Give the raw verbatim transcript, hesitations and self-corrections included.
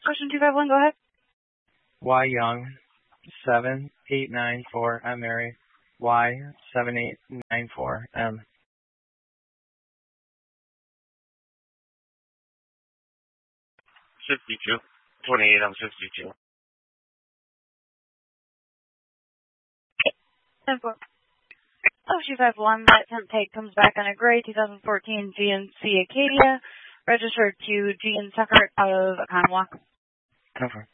Question two five one, go ahead. Y Young, seven eight nine four M Mary, Y seven eight nine four M. fifty-two. twenty-eight on fifty-two. ten four. Oh, two five one, that temp take comes back on a gray two thousand fourteen G M C Acadia, registered to G N Tucker out of Aconwa. Cover.